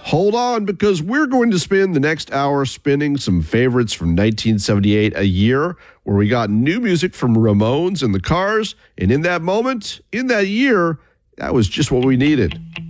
Hold on, because we're going to spend the next hour spinning some favorites from 1978, a year where we got new music from Ramones and the Cars. And in that moment, in that year, that was just what we needed.